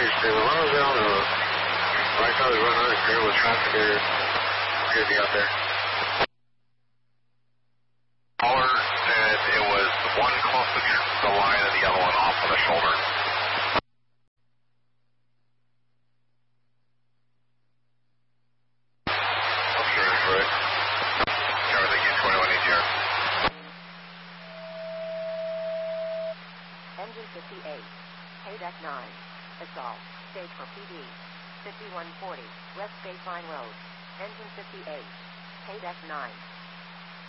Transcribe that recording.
say the runner's down, right side of the runner, clear with traffic here. Good to be out there. Caller said it was one close to the line and the other one off on the shoulder. I'm sure that's right. Charlie, get 21 ATR. Engine 58, KDEC 9, assault, stage for PD, 5140, West Baseline Road, engine 58, KDEC 9.